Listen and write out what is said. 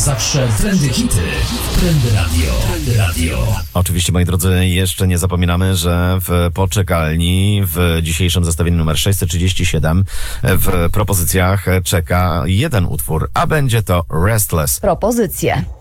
Zawsze trendy hity. Trendy Radio. Trendy Radio. Oczywiście, moi drodzy, jeszcze nie zapominamy, że w poczekalni w dzisiejszym zestawieniu numer 637 w propozycjach czeka jeden utwór, a będzie to Restless. Propozycje.